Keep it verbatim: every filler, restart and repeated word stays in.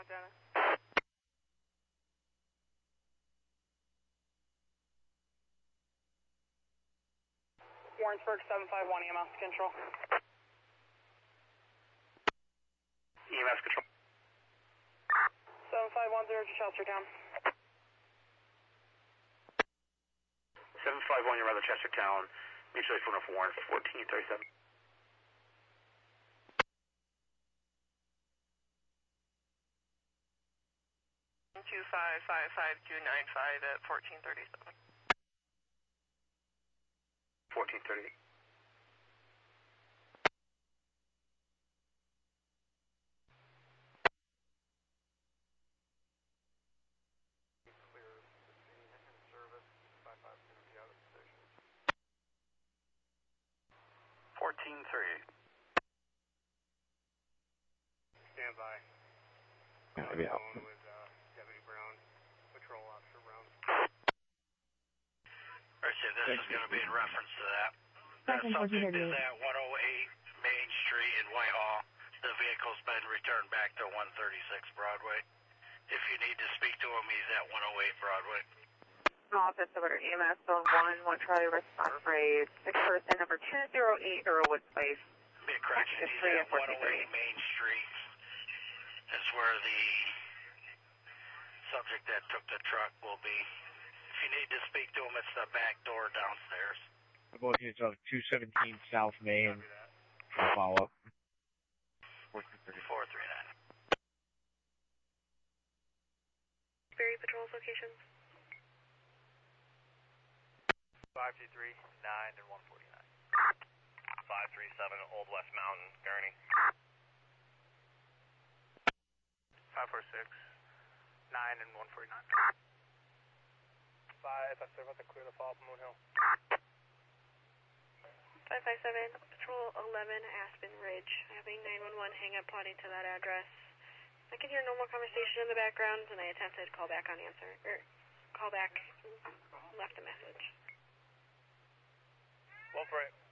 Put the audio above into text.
Montana. Warrensburg seven five one E M S control. E M S control. seven five one zero to Chestertown. seven five one, you're rather Chestertown. Mutually phone for Warren, fourteen thirty-seven. two five five five two nine five at fourteen thirty-seven. fourteen thirty. fourteen three. Stand by. Maybe out. With uh, Deputy Brown, Patrol Officer Brown. Richard, this is going to be in reference to that. The subject is at one oh eight Main Street in Whitehall. The vehicle's been returned back to one thirty-six Broadway. If you need to speak to him, he's at one oh eight Broadway. Office over E M S zone one, one Charlie response rate, six person number two zero eight Earlwood Place. Be a correction, he's at one oh eight Main Street. That's where the subject that took the truck will be. If you need to speak to him, it's the back door downstairs. I'm going to uh, two seventeen South Main. Follow up. fourteen thirty. four three nine. Berry Patrol's locations. five two three, nine and one forty-nine. five three seven Old West Mountain, Gurney. five four six, nine and one forty-nine. five, I still got to clear the fall up Moon Hill. five five seven, Patrol eleven, Aspen Ridge. I have a nine one one hang up plotting to that address. I can hear normal conversation in the background, and I attempted call back on answer, or call back, left a message. One for it.